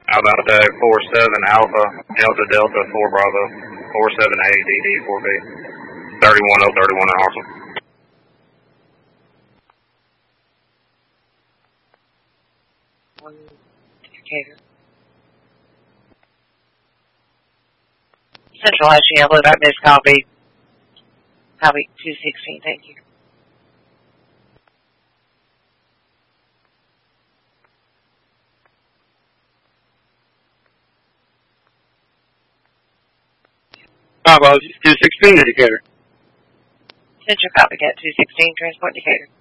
Alabama tag 47 Alpha Delta Delta 4 Bravo 47A DD 4B 31031 in Hartselle. Indicator. Central Hashing Yellow, that miss copy. Copy 216, thank you. Bravo 216 indicator. Central Copycat 216, transport indicator.